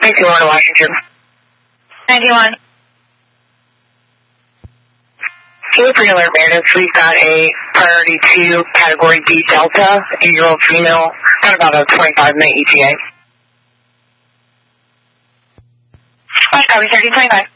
91 to Washington. 91. Kilo Green Alert Meredith, we've got a priority 2 category B Delta, 8-year-old female, got about a 25-minute ETA. Copy, 1325.